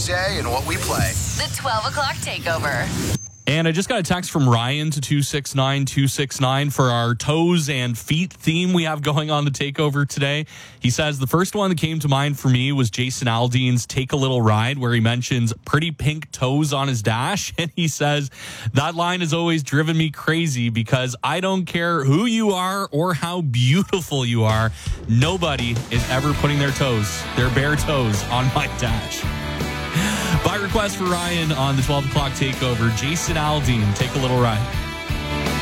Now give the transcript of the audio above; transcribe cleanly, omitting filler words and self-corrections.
say and what we play. The 12 o'clock takeover. And I just got a text from Ryan to 269-269 for our toes and feet theme we have going on the takeover today. He says the first one that came to mind for me was Jason Aldean's Take a Little Ride, where he mentions pretty pink toes on his dash. And he says that line has always driven me crazy because I don't care who you are or how beautiful you are. Nobody is ever putting their bare toes on my dash. By request for Ryan on the 12 o'clock takeover, Jason Aldean, Take a Little Ride.